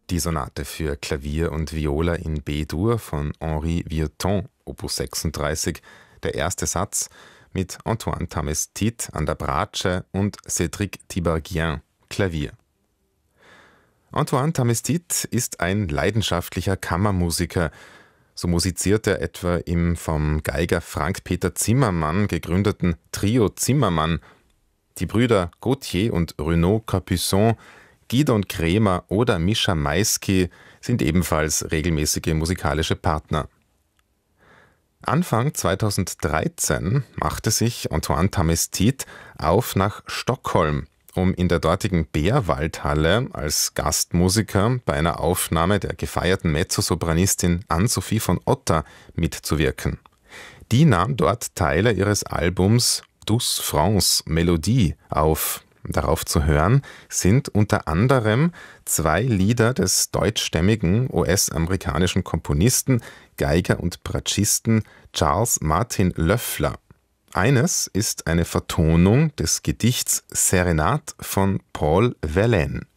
Die Sonate für Klavier und Viola in B-Dur von Henri Vieuxtemps, Opus 36, der erste Satz mit Antoine Tamestit an der Bratsche und Cédric Tiberghien, Klavier. Antoine Tamestit ist ein leidenschaftlicher Kammermusiker. So musiziert er etwa im vom Geiger Frank-Peter Zimmermann gegründeten Trio Zimmermann. Die Brüder Gauthier und Renaud Capuçon, Gidon Kremer oder Mischa Maisky sind ebenfalls regelmäßige musikalische Partner. Anfang 2013 machte sich Antoine Tamestit auf nach Stockholm, um in der dortigen Bärwaldhalle als Gastmusiker bei einer Aufnahme der gefeierten Mezzosopranistin Anne-Sophie von Otter mitzuwirken. Die nahm dort Teile ihres Albums Douce France Melodie auf. Darauf zu hören sind unter anderem 2 Lieder des deutschstämmigen US-amerikanischen Komponisten, Geiger und Bratschisten Charles Martin Loeffler. Eines ist eine Vertonung des Gedichts Serenade von Paul Verlaine.